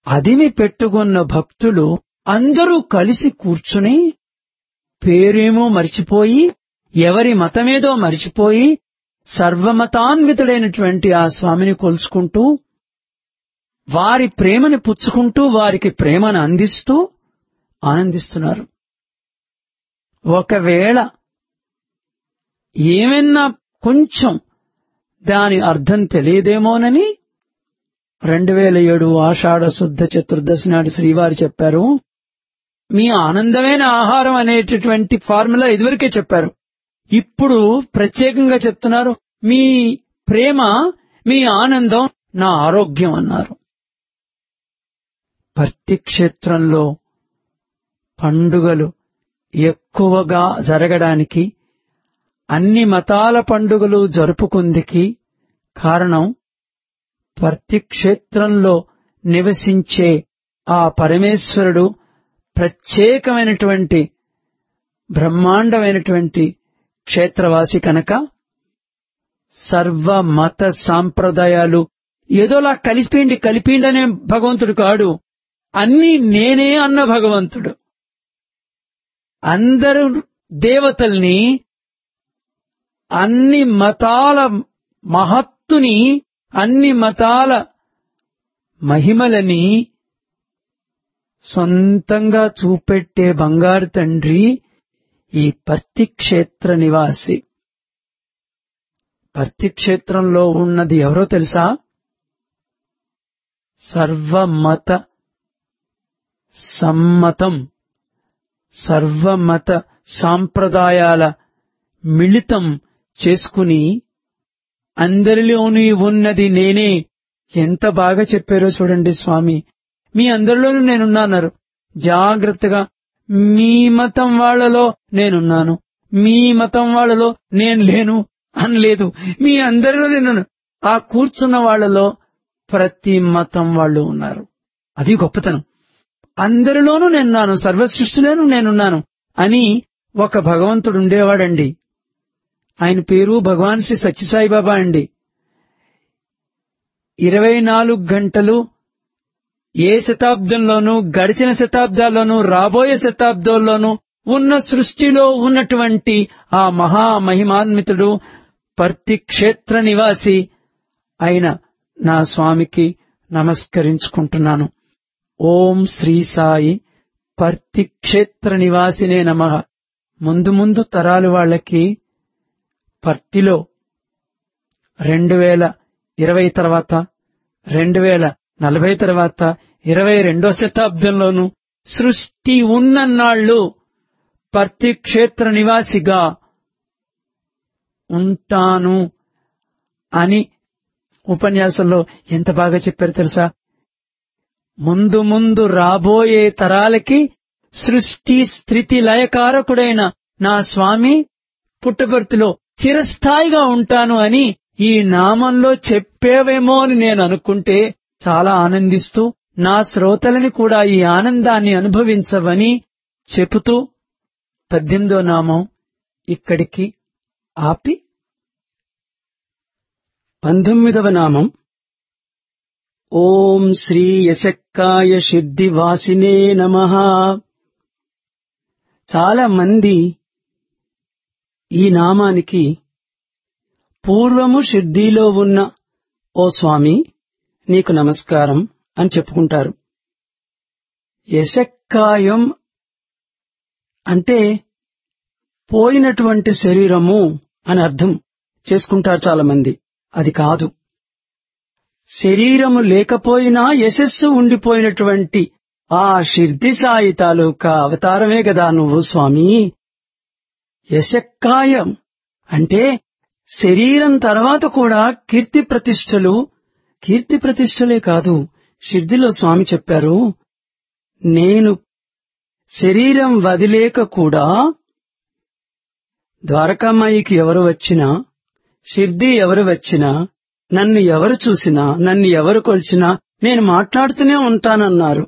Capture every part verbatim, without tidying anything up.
అదిమి పెట్టుకున్న భక్తులు అందరూ కలిసి కూర్చుని పేరేమో మరిచిపోయి ఎవరి మతమేదో మరిచిపోయి సర్వమతాన్వితుడైనటువంటి ఆ స్వామిని కొలుచుకుంటూ వారి ప్రేమని పుచ్చుకుంటూ వారికి ప్రేమను అందిస్తూ ఆనందిస్తున్నారు. ఒకవేళ ఏమైనా కొంచెం దాని అర్థం తెలియదేమోనని రెండు వేల ఏడు ఆషాఢ శుద్ధ చతుర్దశి నాడు శ్రీవారు చెప్పారు, మీ ఆనందమైన ఆహారం అనేటటువంటి ఫార్ములా ఇదివరకే చెప్పారు. ఇప్పుడు ప్రత్యేకంగా చెప్తున్నారు, మీ ప్రేమ మీ ఆనందం నా ఆరోగ్యం అన్నారు. భక్తి క్షేత్రంలో పండుగలు ఎక్కువగా జరగడానికి, అన్ని మతాల పండుగలు జరుపుకుందికి కారణం భక్తి క్షేత్రంలో నివసించే ఆ పరమేశ్వరుడు ప్రత్యేకమైనటువంటి బ్రహ్మాండమైనటువంటి క్షేత్రవాసి కనుక సర్వమత సాంప్రదాయాలు ఏదోలా కలిపిండి కలిపిండనే భగవంతుడు కాడు, అన్నీ నేనే అన్న భగవంతుడు. అందరూ దేవతల్ని, అన్ని మతాల మహత్తుని, అన్ని మతాల మహిమలని సొంతంగా చూపెట్టే బంగారు తండ్రి ఈ భక్తి క్షేత్ర నివాసి. భక్తి క్షేత్రంలో ఉన్నది ఎవరో తెలుసా? సర్వమత సమ్మతం, సర్వమత సాంప్రదాయాల మిళితం చేసుకుని అందరిలోనూ ఉన్నది నేనే. ఎంత బాగా చెప్పారో చూడండి స్వామి. మీ అందరిలోనూ నేనున్నాను. జాగ్రత్తగా మీ మతం వాళ్లలో నేనున్నాను, మీ మతం వాళ్లలో నేను లేను అనలేదు. మీ అందరిలో నేను, ఆ కూర్చున్న వాళ్లలో ప్రతి మతం వాళ్ళు ఉన్నారు. అది గొప్పతనం. అందరిలోనూ నేనున్నాను, సర్వసృష్టిలోనూ నేనున్నాను అని ఒక భగవంతుడు ఉండేవాడండి. ఆయన పేరు భగవాన్ శ్రీ సత్యసాయిబాబా అండి. ఇరవై నాలుగు గంటలు ఏ శతాబ్దంలోనూ, గడిచిన శతాబ్దాల్లోనూ, రాబోయే శతాబ్దాల్లోనూ ఉన్న సృష్టిలో ఉన్నటువంటి ఆ మహామహిమాన్వితుడు భక్తి క్షేత్ర నివాసి అయిన నా స్వామికి నమస్కరించుకుంటున్నాను. ఓం శ్రీ సాయి భక్తి క్షేత్ర నివాసినే నమః. ముందు ముందు తరాలు వాళ్లకి భక్తిలో రెండు వేల ఇరవై తర్వాత, రెండు వేల నలభై తర్వాత, ఇరవై రెండో శతాబ్దంలోనూ సృష్టి ఉన్నన్నాళ్లు భక్తి క్షేత్ర నివాసిగా ఉంటాను అని ఉపన్యాసంలో ఎంత బాగా చెప్పారు తెలుసా? ముందు ముందు రాబోయే తరాలకి సృష్టి స్థితి లయకారకుడైన నా స్వామి పుట్టపర్తిలో చిరస్థాయిగా ఉంటాను అని ఈ నామంలో చెప్పేవేమో అని నేను అనుకుంటే చాలా ఆనందిస్తూ, నా శ్రోతలని కూడా ఈ ఆనందాన్ని అనుభవించవని చెబుతూ పద్దెనిమిదో నామం ఇక్కడికి ఆపి పంతొమ్మిదవ నామం ఓం శ్రీ యశక్కాయ సిద్ధివాసినే నమః. చాలా మంది ఈ నామానికి పూర్వము సిద్ధిలో ఉన్న ఓ స్వామి నీకు నమస్కారం అని చెప్పుకుంటారు. యశక్కాయం అంటే పోయినటువంటి శరీరము అని అర్థం చేసుకుంటారు చాలా మంది. అది కాదు. శరీరము లేకపోయినా యశస్సు ఉండిపోయినటువంటి ఆ షిర్ది సాయి తాలూకా అవతారమే గదా నువ్వు స్వామి. యశక్కాయం అంటే శరీరం తర్వాత కూడా కీర్తి ప్రతిష్టలు. కీర్తి ప్రతిష్టలే కాదు, షిర్దిలో స్వామి చెప్పారు, నేను శరీరం వదిలేక కూడా ద్వారకామాయికి ఎవరు వచ్చినా, షిర్ది ఎవరు వచ్చినా, నన్ను ఎవరు చూసినా, నన్ను ఎవరు కొలిచినా నేను మాట్లాడుతూనే ఉంటానన్నారు.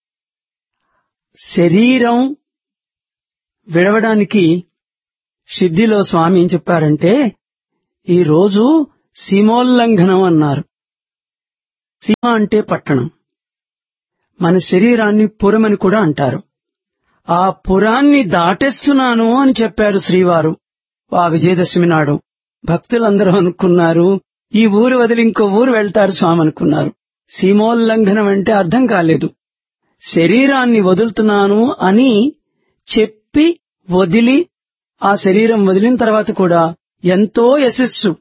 శరీరం విడవడానికి షిర్దిలో స్వామి ఏం చెప్పారంటే, ఈ రోజు సీమోల్లంఘనం అన్నారు. సీమ అంటే పట్టణం. మన శరీరాన్ని పురమని కూడా అంటారు. ఆ పురాన్ని దాటేస్తున్నాను అని చెప్పారు శ్రీవారు ఆ విజయదశమి నాడు. భక్తులందరూ అనుకున్నారు ఈ ఊరు వదిలి ఇంకో ఊరు వెళ్తారు స్వామి అనుకున్నారు. సీమోల్లంఘనం అంటే అర్థం కాలేదు. శరీరాన్ని వదులుతున్నాను అని చెప్పి వదిలి ఆ శరీరం వదిలిన తర్వాత కూడా ఎంతో యశస్సు.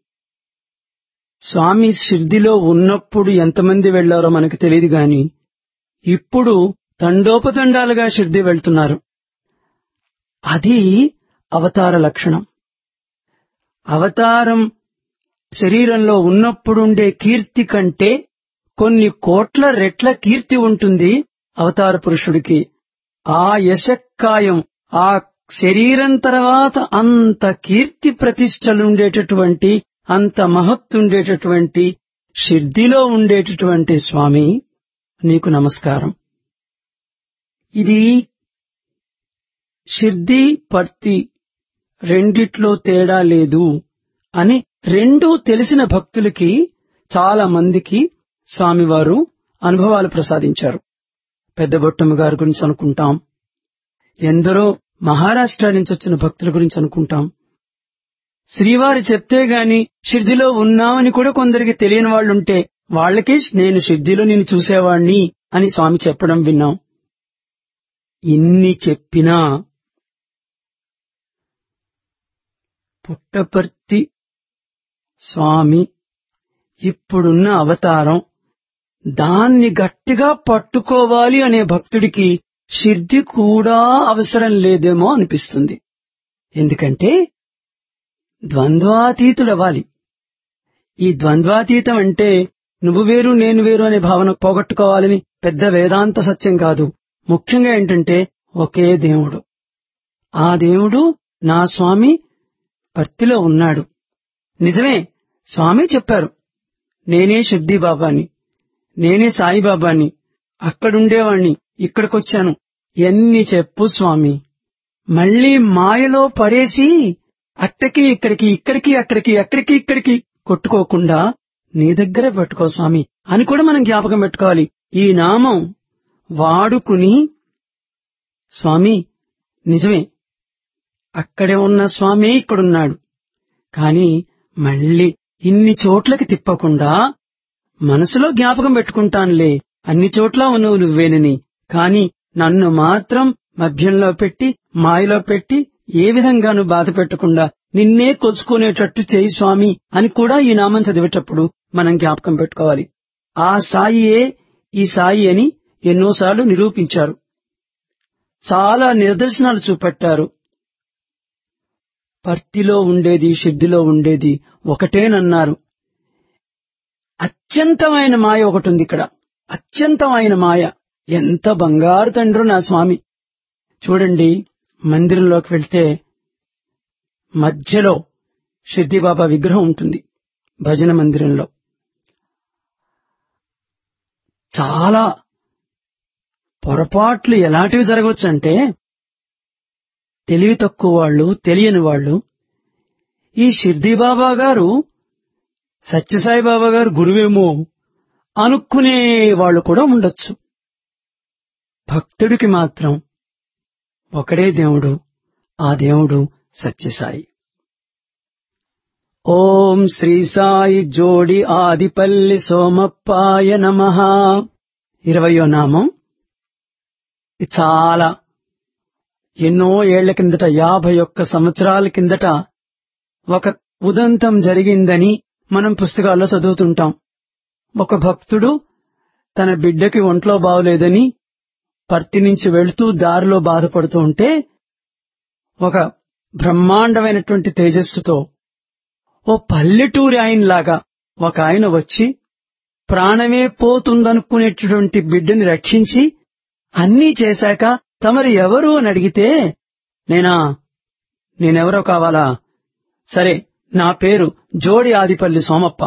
స్వామి షిర్డీలో ఉన్నప్పుడు ఎంతమంది వెళ్లారో మనకు తెలియదు గాని ఇప్పుడు తండోపతండాలుగా షిర్డీ వెళ్తున్నారు. అది అవతార లక్షణం. అవతారం శరీరంలో ఉన్నప్పుడుండే కీర్తి కంటే కొన్ని కోట్ల రెట్ల కీర్తి ఉంటుంది అవతార పురుషుడికి. ఆ యశక్కాయం, ఆ శరీరం తర్వాత అంత కీర్తి ప్రతిష్టలుండేటటువంటి, అంత మహత్తుండేటటువంటి షిర్డీలో ఉండేటటువంటి స్వామి నీకు నమస్కారం. ఇది షిర్డీ పర్తి రెండిట్లో తేడా లేదు అని రెండూ తెలిసిన భక్తులకి చాలా మందికి స్వామివారు అనుభవాలు ప్రసాదించారు. పెద్ద బొట్టమ్మ గారి గురించి అనుకుంటాం, ఎందరో మహారాష్ట్ర నుంచి వచ్చిన భక్తుల గురించి అనుకుంటాం. శ్రీవారు చెప్తే గాని షిర్డీలో ఉన్నామని కూడా కొందరికి తెలియని వాళ్లుంటే వాళ్లకి నేను షిర్డీలో నేను చూసేవాణ్ణి అని స్వామి చెప్పడం విన్నాం. ఇన్ని చెప్పినా పుట్టపర్తి స్వామి ఇప్పుడున్న అవతారం, దాన్ని గట్టిగా పట్టుకోవాలి అనే భక్తుడికి షిర్డీ కూడా అవసరం లేదేమో అనిపిస్తుంది. ఎందుకంటే ద్వంద్వాతీతులవ్వాలి. ఈ ద్వంద్వాతీతం అంటే నువ్వు వేరు నేను వేరు అనే భావన పోగొట్టుకోవాలని పెద్ద వేదాంత సత్యం కాదు. ముఖ్యంగా ఏంటంటే ఒకే దేవుడు. ఆ దేవుడు నా స్వామి పర్తిలో ఉన్నాడు. నిజమే, స్వామి చెప్పారు నేనే షిర్డీ బాబాని, నేనే సాయిబాబాని, అక్కడుండేవాణ్ణి, ఇక్కడికొచ్చాను. ఎన్ని చెప్పు స్వామి, మళ్లీ మాయలో పడేసి అట్టకి ఇక్కడికి ఇక్కడికి అక్కడికి అక్కడికి ఇక్కడికి కొట్టుకోకుండా నీ దగ్గరే పెట్టుకో స్వామి అని కూడా మనం జ్ఞాపకం పెట్టుకోవాలి. ఈ నామం వాడుకుని స్వామి నిజమే అక్కడే ఉన్న స్వామి ఇక్కడున్నాడు, కాని మళ్లీ ఇన్ని చోట్లకి తిప్పకుండా మనసులో జ్ఞాపకం పెట్టుకుంటానులే అన్ని చోట్ల ఉన్నవు నువ్వేనని, కాని నన్ను మాత్రం మధ్యంలో పెట్టి మాయలో పెట్టి ఏ విధంగానూ బాధ పెట్టకుండా నిన్నే కొలుచుకునేటట్టు చేయి స్వామి అని కూడా ఈ నామం చదివేటప్పుడు మనం జ్ఞాపకం పెట్టుకోవాలి. ఆ సాయియే ఈ సాయి అని ఎన్నోసార్లు నిరూపించారు, చాలా నిదర్శనాలు చూపెట్టారు. పర్తిలో ఉండేది షిర్డీలో ఉండేది ఒకటేనన్నారు. అత్యంతమైన మాయ ఒకటి ఉంది ఇక్కడ, అత్యంతమైన మాయ. ఎంత బంగారు తండ్రో నా స్వామి. చూడండి, మందిరంలోకి వెళ్తే మధ్యలో షిర్డీ బాబా విగ్రహం ఉంటుంది. భజన మందిరంలో చాలా పొరపాట్లు ఎలాంటివి జరగవచ్చంటే, తెలివి తక్కువ వాళ్ళు, తెలియని వాళ్ళు ఈ షిర్డీ బాబా గారు సత్యసాయి బాబా గారు గురువేమో అనుకునే వాళ్ళు కూడా ఉండొచ్చు. భక్తుడికి మాత్రం ఒకడే దేవుడు, ఆ దేవుడు సత్యసాయి. ఓం శ్రీ సాయి జోడి ఆదిపల్లి సోమప్పాయ నమః. ఇరవయో నామం. చాలా ఎన్నో ఏళ్ల కిందట, యాభై ఒక్క సంవత్సరాల కిందట ఒక ఉదంతం జరిగిందని మనం పుస్తకాల్లో చదువుతుంటాం. ఒక భక్తుడు తన బిడ్డకి ఒంట్లో బాగులేదని పర్తి నుంచి వెళుతూ దారిలో బాధపడుతూ ఉంటే ఒక బ్రహ్మాండమైనటువంటి తేజస్సుతో ఓ పల్లెటూరి ఆయనలాగా ఒక ఆయన వచ్చి ప్రాణమే పోతుందనుకునేటటువంటి బిడ్డని రక్షించి అన్నీ చేశాక తమరు ఎవరు అని అడిగితే, నేనా నేనెవరో కావాలా, సరే నా పేరు జోడి ఆదిపల్లి సోమప్ప.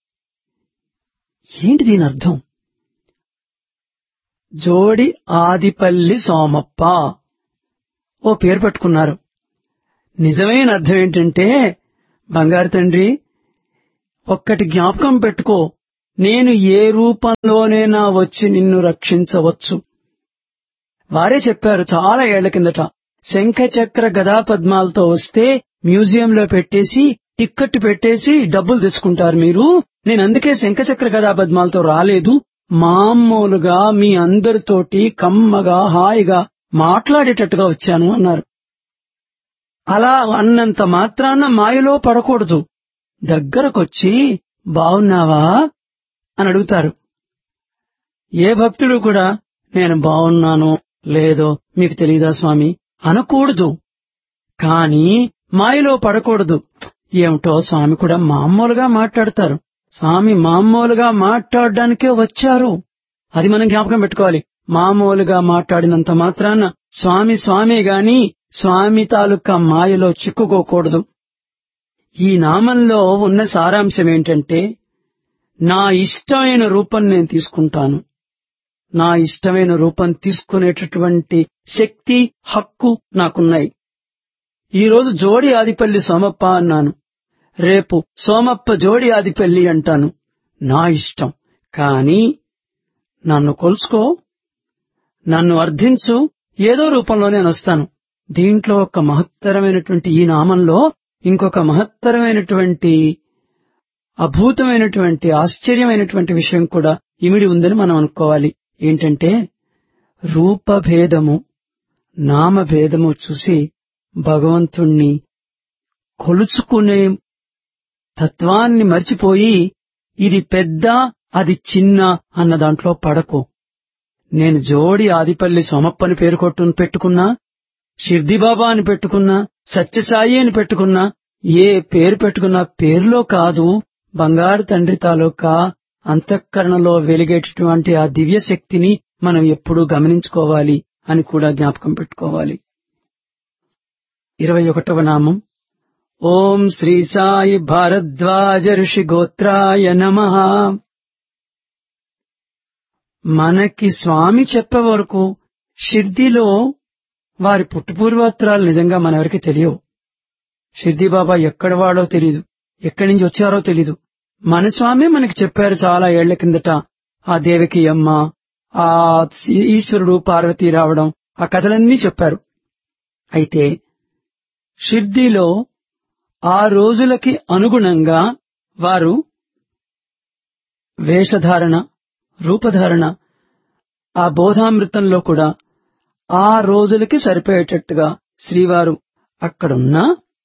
ఏంటి దీని అర్థం? జోడి ఆదిపల్లి సోమప్ప ఓ పేరు పెట్టుకున్నారు. నిజమైన అర్థం ఏంటంటే, బంగారు తండ్రి ఒక్కటి జ్ఞాపకం పెట్టుకో, నేను ఏ రూపంలోనైనా వచ్చి నిన్ను రక్షించవచ్చు. వారే చెప్పారు చాలా ఏళ్ల కిందట, శంఖచక్ర గదా పద్మాలతో వస్తే మ్యూజియంలో పెట్టేసి టిక్కెట్ పెట్టేసి డబ్బులు తెచ్చుకుంటారు మీరు. నేను అందుకే శంఖచక్ర గదా పద్మాలతో రాలేదు, మామూలుగా మీ అందరితోటి కమ్మగా హాయిగా మాట్లాడేటట్టుగా వచ్చాను అన్నారు. అలా అన్నంత మాత్రాన మాయలో పడకూడదు. దగ్గరకొచ్చి బావున్నావా అని అడుగుతారు. ఏ భక్తుడు కూడా నేను బావున్నానో లేదో మీకు తెలీదా స్వామి అనకూడదు. కాని మాయలో పడకూడదు. ఏమిటో స్వామి కూడా మామూలుగా మాట్లాడతారు, స్వామి మామూలుగా మాట్లాడడానికే వచ్చారు, అది మనం జ్ఞాపకం పెట్టుకోవాలి. మామూలుగా మాట్లాడినంత మాత్రాన స్వామి స్వామి గాని స్వామి తాలూకా మాయలో చిక్కుకోకూడదు. ఈ నామంలో ఉన్న సారాంశం ఏంటంటే, నా ఇష్టమైన రూపం నేను తీసుకుంటాను, నా ఇష్టమైన రూపం తీసుకునేటటువంటి శక్తి హక్కు నాకున్నాయి. ఈరోజు జోడి ఆదిపల్లి సోమప్ప అన్నాను, రేపు సోమప్ప జోడి ఆదిపల్లి అంటాను, నా ఇష్టం. కాని నన్ను కొలుసుకో, నన్ను అర్థించు, ఏదో రూపంలో నేను వస్తాను. దీంట్లో ఒక మహత్తరమైనటువంటి, ఈ నామంలో ఇంకొక మహత్తరమైనటువంటి అద్భుతమైనటువంటి ఆశ్చర్యమైనటువంటి విషయం కూడా ఇమిడి ఉందని మనం అనుకోవాలి. ఏంటంటే, రూపభేదము నామభేదము చూసి భగవంతుణ్ణి కొలుచుకునే తత్వాన్ని మర్చిపోయి ఇది పెద్ద అది చిన్న అన్న దాంట్లో పడకు. నేను జోడి ఆదిపల్లి సోమప్పని పేరు కొట్టు పెట్టుకున్నా, షిర్దిబాబా అని పెట్టుకున్నా, సత్యసాయి అని పెట్టుకున్నా, ఏ పేరు పెట్టుకున్నా పేరులో కాదు, బంగారు తండ్రి తాలూకా అంతఃకరణలో వెలిగేటటువంటి ఆ దివ్య శక్తిని మనం ఎప్పుడూ గమనించుకోవాలి అని కూడా జ్ఞాపకం పెట్టుకోవాలి. ఇరవై ఒకటవ నామం ఓం శ్రీ సాయి భారద్వాజ ఋషి గోత్రాయ నమః. మనకి స్వామి చెప్పే వరకు షిర్దీలో వారి పుట్టుపూర్వోత్తరాలు నిజంగా మనెవరికి తెలియవు. షిర్దీ బాబా ఎక్కడ వాడో తెలీదు, ఎక్కడి నుంచి వచ్చారో తెలీదు. మన స్వామి మనకి చెప్పారు చాలా ఏళ్ల కిందట. ఆ దేవకి అమ్మ, ఆ ఈశ్వరుడు పార్వతీ రావడం, ఆ కథలన్నీ చెప్పారు. అయితే షిర్దీలో ఆ రోజులకి అనుగుణంగా వారు వేషధారణ, రూపధారణ, ఆ బోధామృతంలో కూడా ఆ రోజులకి సరిపోయేటట్టుగా శ్రీవారు అక్కడున్నా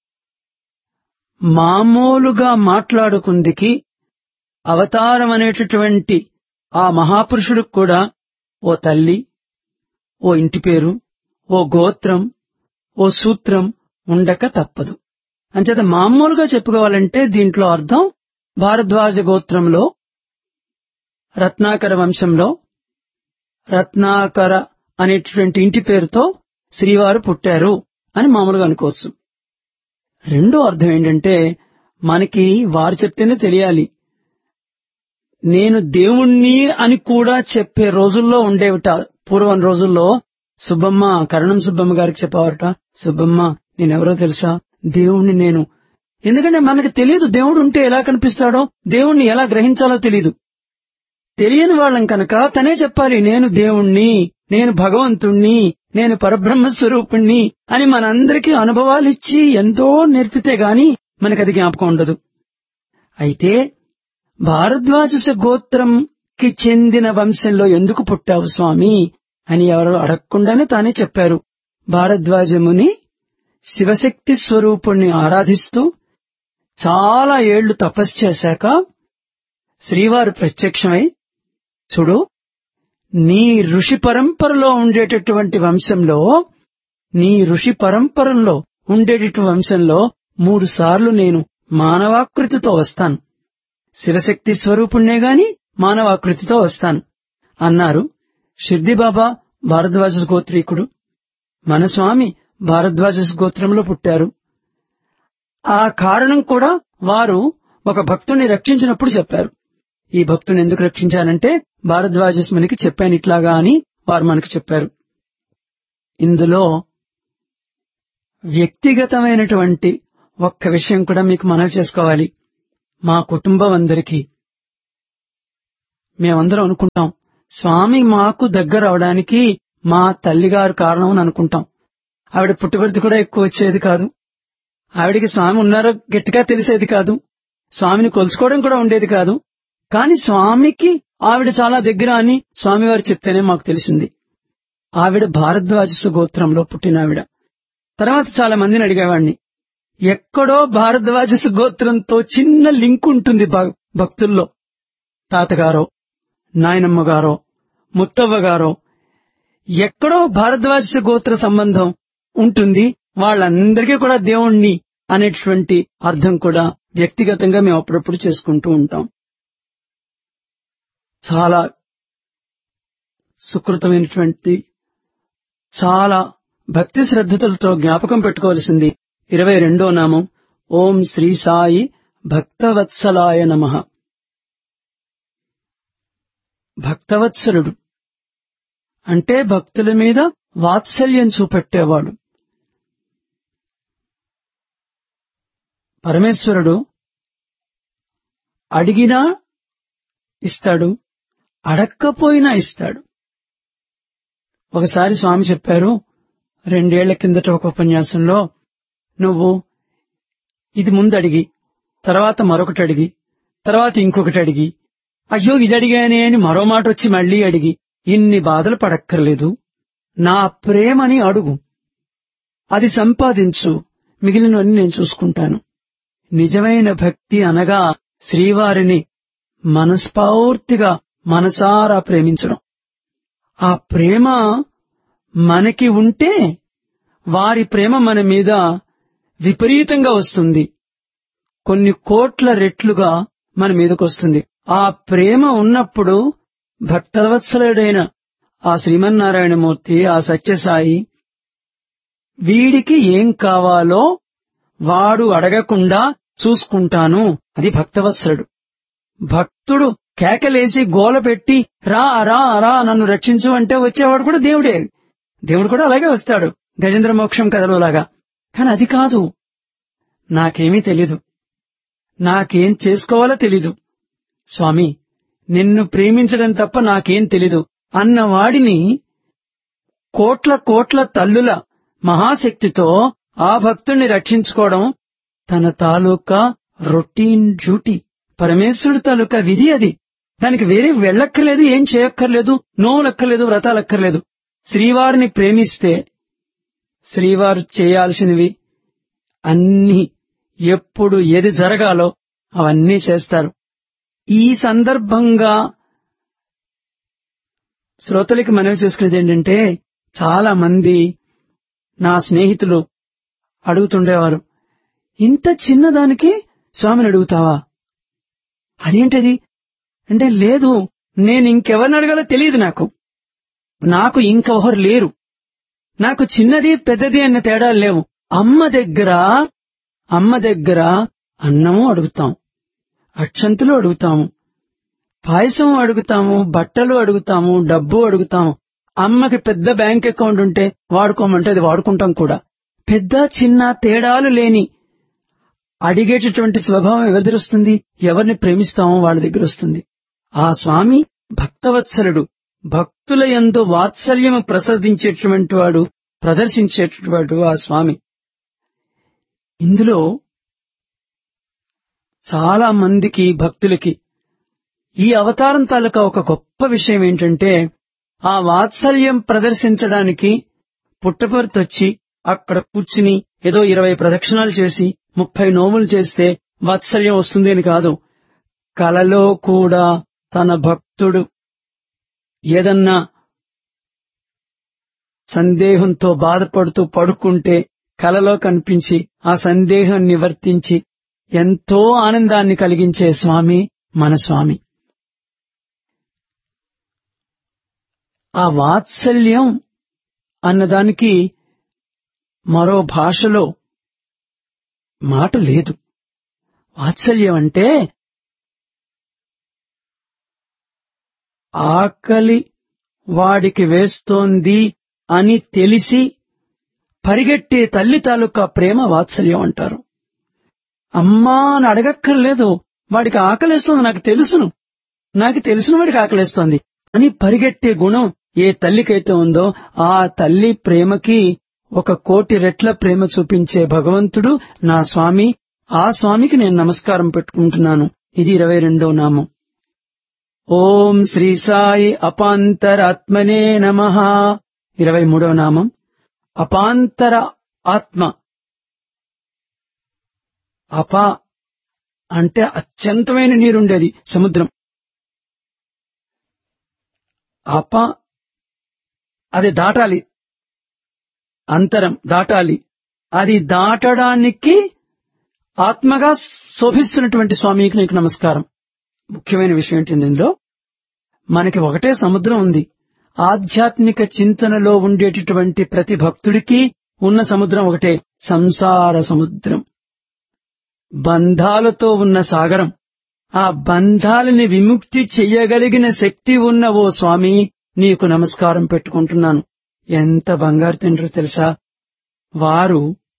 మామూలుగా మాట్లాడుకుందికి అవతారం అనేటటువంటి ఆ మహాపురుషుడికి కూడా ఓ తల్లి, ఓ ఇంటి పేరు, ఓ గోత్రం, ఓ సూత్రం ఉండక తప్పదు. అంచేత మామూలుగా చెప్పుకోవాలంటే దీంట్లో అర్థం భారద్వాజ గోత్రంలో రత్నాకర వంశంలో రత్నాకర అనేటువంటి ఇంటి పేరుతో శ్రీవారు పుట్టారు అని మామూలుగా అనుకోవచ్చు. రెండో అర్థం ఏంటంటే, మనకి వారు చెప్తేనే తెలియాలి. నేను దేవుణ్ణి అని కూడా చెప్పే రోజుల్లో ఉండేవిట. పూర్వం రోజుల్లో సుబ్బమ్మ, కరణం సుబ్బమ్మ గారికి చెప్పేవారట, సుబ్బమ్మ నేనెవరో తెలుసా, దేవుణ్ణి నేను. ఎందుకంటే మనకు తెలియదు దేవుడు ఉంటే ఎలా కనిపిస్తాడో, దేవుణ్ణి ఎలా గ్రహించాలో తెలియదు. తెలియని వాళ్ళం కనుక తనే చెప్పాలి, నేను దేవుణ్ణి, నేను భగవంతుణ్ణి, నేను పరబ్రహ్మ స్వరూపుణ్ణి అని మనందరికీ అనుభవాలిచ్చి ఎంతో నేర్పితే గాని మనకది జ్ఞాపకం ఉండదు. అయితే భారద్వాజ గోత్రంకి చెందిన వంశంలో ఎందుకు పుట్టావు స్వామి అని ఎవరో అడగకుండానే తానే చెప్పారు. భారద్వాజముని శివశక్తి స్వరూపుణ్ణి ఆరాధిస్తూ చాలా ఏళ్లు తపస్సు చేశాక శ్రీవారు ప్రత్యక్షమై, చూడు, నీ ఋషి పరంపరలో ఉండేటటువంటి వంశంలో నీ ఋషి పరంపరలో ఉండేటటువంటి వంశంలో మూడు సార్లు నేను మానవాకృతితో వస్తాను, శివశక్తి స్వరూపుణ్ణే గాని మానవాకృతితో వస్తాను అన్నారు. షిర్దీబాబా భారద్వాజ గోత్రీకుడు, మన స్వామి భారద్వాజ గోత్రంలో పుట్టారు. ఆ కారణం కూడా వారు ఒక భక్తుడిని రక్షించినప్పుడు చెప్పారు. ఈ భక్తుని ఎందుకు రక్షించానంటే భారద్వాజస్మునికి చెప్పాను ఇట్లాగా అని వారు మనకు చెప్పారు. ఇందులో వ్యక్తిగతమైనటువంటి ఒక్క విషయం కూడా మీకు మనవి చేసుకోవాలి. మా కుటుంబం అందరికీ మేమందరం అనుకుంటాం, స్వామి మాకు దగ్గర అవడానికి మా తల్లిగారు కారణం అని అనుకుంటాం. ఆవిడ పుట్టుబడితే కూడా ఎక్కువ వచ్చేది కాదు. ఆవిడికి స్వామి ఉన్నారో గట్టిగా తెలిసేది కాదు. స్వామిని కొలుసుకోవడం కూడా ఉండేది కాదు. కాని స్వామికి ఆవిడ చాలా దగ్గర అని స్వామివారు చెప్తేనే మాకు తెలిసింది. ఆవిడ భారద్వాజ గోత్రంలో పుట్టినావిడ. తర్వాత చాలా మందిని అడిగేవాడిని, ఎక్కడో భారద్వాజ గోత్రంతో చిన్న లింక్ ఉంటుంది భక్తుల్లో. తాతగారో నాయనమ్మ గారో ముత్తవ్వ గారో ఎక్కడో భారద్వాజ గోత్ర సంబంధం ఉంటుంది. వాళ్ళందరికీ కూడా దేవుణ్ణి అనేటువంటి అర్థం కూడా వ్యక్తిగతంగా మేము అప్పుడప్పుడు చేసుకుంటూ ఉంటాం. చాలా సుకృతమైనటువంటి, చాలా భక్తి శ్రద్ధలతో జ్ఞాపకం పెట్టుకోవాల్సింది ఇరవై రెండో నామం ఓం శ్రీ సాయి భక్తవత్సలాయ నమః. భక్తవత్సలుడు అంటే భక్తుల మీద వాత్సల్యం చూపెట్టేవాడు. పరమేశ్వరుడు అడిగినా ఇస్తాడు, అడక్కపోయినా ఇస్తాడు. ఒకసారి స్వామి చెప్పారు, రెండేళ్ల కిందట ఒక ఉపన్యాసంలో, నువ్వు ఇది ముందు అడిగి, తర్వాత మరొకటి అడిగి, తర్వాత ఇంకొకటి అడిగి, అయ్యో ఇది అడిగానే అని మరో మాట వచ్చి మళ్లీ అడిగి ఇన్ని బాధలు పడక్కర్లేదు. నా ప్రేమని అడుగు, అది సంపాదించు, మిగిలినవన్నీ నేను చూసుకుంటాను. నిజమైన భక్తి అనగా శ్రీవారిని మనస్ఫూర్తిగా మనసారా ప్రేమించడం. ఆ ప్రేమ మనకి ఉంటే వారి ప్రేమ మన మీద విపరీతంగా వస్తుంది, కొన్ని కోట్ల రెట్లుగా మన మీదకు వస్తుంది. ఆ ప్రేమ ఉన్నప్పుడు భక్తవత్సలుడైన ఆ శ్రీమన్నారాయణమూర్తి, ఆ సత్యసాయి, వీడికి ఏం కావాలో వాడు అడగకుండా చూసుకుంటాను. అది భక్తవత్సలుడు. భక్తుడు కేకలేసి గోల పెట్టి రా రా రా నన్ను రక్షించు అంటే వచ్చేవాడు కూడా దేవుడే. దేవుడు కూడా అలాగే వస్తాడు, గజేంద్ర మోక్షం కథలోలాగా. కాని అది కాదు, నాకేమీ తెలీదు, నాకేం చేసుకోవాలో తెలీదు, స్వామి నిన్ను ప్రేమించడం తప్ప నాకేం తెలీదు అన్నవాడిని కోట్ల కోట్ల తల్లుల మహాశక్తితో ఆ భక్తుణ్ణి రక్షించుకోవడం తన తాలూకా రొటీన్ డ్యూటీ. పరమేశ్వరుడు తాలూకా విధి అది. దానికి వేరే వెళ్ళక్కర్లేదు, ఏం చేయక్కర్లేదు, నోవులక్కర్లేదు, వ్రతాలక్కర్లేదు. శ్రీవారిని ప్రేమిస్తే శ్రీవారు చేయాల్సినవి అన్నీ, ఎప్పుడు ఏది జరగాలో అవన్నీ చేస్తారు. ఈ సందర్భంగా శ్రోతలకి మనవి చేసుకునేది ఏంటంటే, చాలా మంది నా స్నేహితులు అడుగుతుండేవారు, ఇంత చిన్నదానికి స్వామిని అడుగుతావా? అదేంటది అంటే, లేదు నేను ఇంకెవరిని అడగాలో తెలియదు, నాకు నాకు ఇంకెవరు లేరు, నాకు చిన్నది పెద్దది అన్న తేడాలు లేవు. అమ్మ దగ్గర అమ్మ దగ్గర అన్నము అడుగుతాం, అక్షంతులు అడుగుతాము, పాయసం అడుగుతాము, బట్టలు అడుగుతాము, డబ్బు అడుగుతాము. అమ్మకి పెద్ద బ్యాంక్ అకౌంట్ ఉంటే వాడుకోమంటే అది వాడుకుంటాం కూడా. పెద్ద చిన్న తేడాలు లేని అడిగేటటువంటి స్వభావం ఎవరి దగ్గర వస్తుంది? ఎవరిని ప్రేమిస్తామో వాళ్ళ దగ్గర వస్తుంది. ఆ స్వామి భక్తవత్సలుడు, భక్తుల యందు వాత్సల్యము ప్రసాదించేటువంటి వాడు, ప్రదర్శించేటువంటి వాడు ఆ స్వామి. ఇందులో చాలా మందికి భక్తులకి ఈ అవతారం తాలూకా ఒక గొప్ప విషయం ఏంటంటే, ఆ వాత్సల్యం ప్రదర్శించడానికి పుట్టపర్తొచ్చి అక్కడ కూర్చుని ఏదో ఇరవై ప్రదక్షిణాలు చేసి ముప్పై నోములు చేస్తే వాత్సల్యం వస్తుంది అని కాదు. కలలో కూడా తన భక్తుడు ఏదన్నా సందేహంతో బాధపడుతూ పడుకుంటే కలలో కనిపించి ఆ సందేహం నివర్తించి ఎంతో ఆనందాన్ని కలిగించే స్వామి మన స్వామి. ఆ వాత్సల్యం అన్నదానికి మరో భాషలో మాట లేదు. వాత్సల్యం అంటే ఆకలి వాడికి వేస్తోంది అని తెలిసి పరిగెట్టే తల్లి తాలూకా ప్రేమ వాత్సల్యం అంటారు. అమ్మా అని అడగక్కర్లేదు, వాడికి ఆకలిస్తుంది నాకు తెలుసును, నాకు తెలిసిన వాడికి ఆకలిస్తోంది అని పరిగెట్టే గుణం ఏ తల్లికైతే ఉందో ఆ తల్లి ప్రేమకి ఒక కోటి రెట్ల ప్రేమ చూపించే భగవంతుడు నా స్వామి. ఆ స్వామికి నేను నమస్కారం పెట్టుకుంటున్నాను. ఇది ఇరవై రెండో నామం. ఓం శ్రీ సాయి అపాంతరాత్మనే నమః. ఇరవై మూడవ నామం అపాంతర ఆత్మ. అప అంటే అత్యంతమైన నీరుండేది సముద్రం. అప అది దాటాలి, అంతరం దాటాలి. అది దాటడానికి ఆత్మగా శోభిస్తున్నటువంటి స్వామికి నీకు నమస్కారం. ముఖ్యమైన విషయం ఏంటి ఇందులో, మనకి ఒకటే సముద్రం ఉంది. ఆధ్యాత్మిక చింతనలో ఉండేటటువంటి ప్రతి భక్తుడికి ఉన్న సముద్రం ఒకటే, సంసార సముద్రం, బంధాలతో ఉన్న సాగరం. ఆ బంధాలని విముక్తి చెయ్యగలిగిన శక్తి ఉన్న ఓ స్వామి నీకు నమస్కారం పెట్టుకుంటున్నాను. ఎంత బంగారు తండ్రి తెలుసా. వారు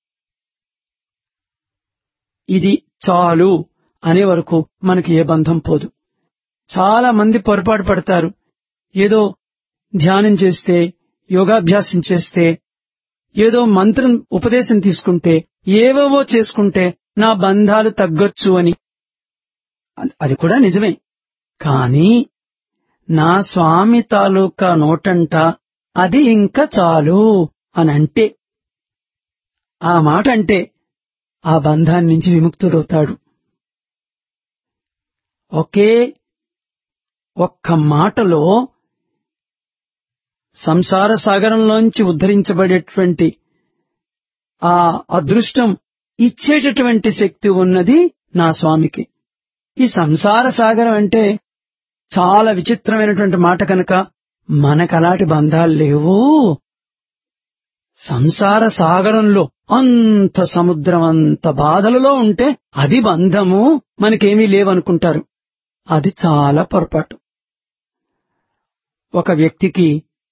ఇది చాలు అనే వరకు మనకి ఏ బంధం పోదు. చాలా మంది పొరపాటు పడతారు. ఏదో ధ్యానం చేస్తే, యోగాభ్యాసం చేస్తే, ఏదో మంత్రం ఉపదేశం తీసుకుంటే, ఏవేవో చేసుకుంటే నా బంధాలు తగ్గొచ్చు అని. అది కూడా నిజమే. కానీ నా స్వామి తాలూకా నోటంట అది ఇంకా చాలు అని అంటే, ఆ మాట అంటే ఆ బంధాన్ని నుంచి విముక్తుడవుతాడు. ఒకే ఒక్క మాటలో సంసార సాగరంలోంచి ఉద్ధరించబడేటువంటి ఆ అదృష్టం ఇచ్చేటటువంటి శక్తి ఉన్నది నా స్వామికి. ఈ సంసార సాగరం అంటే చాలా విచిత్రమైనటువంటి మాట కనుక మనకలాంటి బంధాలు లేవు. సంసార సాగరంలో అంత సముద్రం అంత బాధలలో ఉంటే అది బంధము, మనకేమీ లేవనుకుంటారు. అది చాలా పొరపాటు. ఒక వ్యక్తికి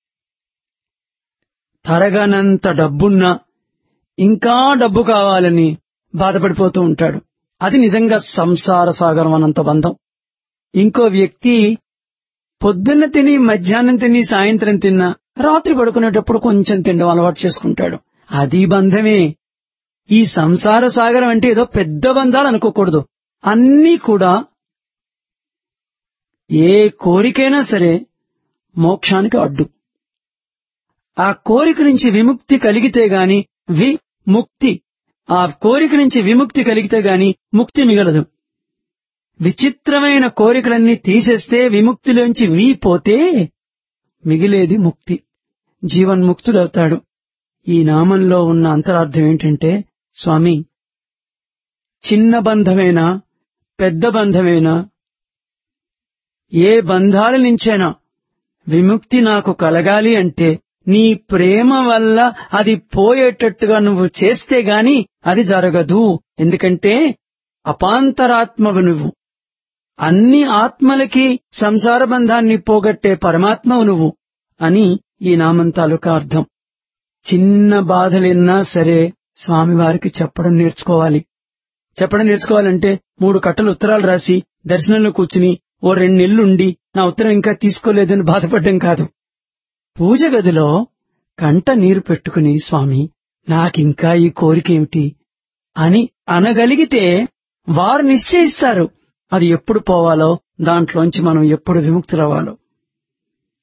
తరగనంత డబ్బున్నా ఇంకా డబ్బు కావాలని బాధపడిపోతూ ఉంటాడు. అది నిజంగా సంసార సాగరం అనంత బంధం. ఇంకో వ్యక్తి పొద్దున్న తిని, మధ్యాహ్నం తిని, సాయంత్రం తిన్నా రాత్రి పడుకునేటప్పుడు కొంచెం తినడం అలవాటు చేసుకుంటాడు. అది బంధమే. ఈ సంసార సాగరం అంటే ఏదో పెద్ద బంధాలు అనుకోకూడదు. అన్నీ కూడా ఏ కోరికైనా సరే మోక్షానికి అడ్డు. ఆ కోరిక నుంచి విముక్తి కలిగితే గాని విముక్తి ఆ కోరిక నుంచి విముక్తి కలిగితే గాని ముక్తి మిగలదు. విచిత్రమైన కోరికలన్నీ తీసేస్తే విముక్తిలోంచి వీ పోతే మిగిలేది ముక్తి. జీవన్ముక్తుడవుతాడు. ఈ నామంలో ఉన్న అంతరార్థం ఏంటంటే, స్వామి చిన్న బంధమేనా పెద్ద బంధమేనా, ఏ బంధాల నుంచైనా విముక్తి నాకు కలగాలి అంటే నీ ప్రేమ వల్ల అది పోయేటట్టుగా నువ్వు చేస్తే గాని అది జరగదు. ఎందుకంటే అపాంతరాత్మవు నువ్వు. అన్ని ఆత్మలకి సంసార బంధాన్ని పోగొట్టే పరమాత్మవు నువ్వు అని ఈ నామం తాలూకా అర్థం. చిన్న బాధలెన్నా సరే స్వామివారికి చెప్పడం నేర్చుకోవాలి. చెప్పడం నేర్చుకోవాలంటే మూడు కట్టలు ఉత్తరాలు రాసి దర్శనంలో కూర్చుని ఓ రెండు నెలలుండి నా ఉత్తరం ఇంకా తీసుకోలేదని బాధపడ్డం కాదు. పూజ గదిలో కంట నీరు పెట్టుకుని, స్వామి నాకింకా ఈ కోరికేమిటి అని అనగలిగితే వారు నిశ్చయిస్తారు అది ఎప్పుడు పోవాలో, దాంట్లోంచి మనం ఎప్పుడు విముక్తులవ్వాలో.